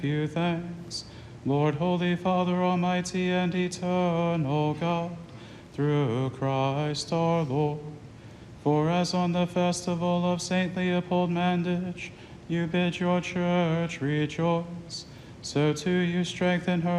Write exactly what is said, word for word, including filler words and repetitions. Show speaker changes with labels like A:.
A: you thanks, Lord, Holy Father, Almighty and eternal God, through Christ our Lord. For as on the festival of Saint Leopold Mandich you bid your church rejoice, so too you strengthen her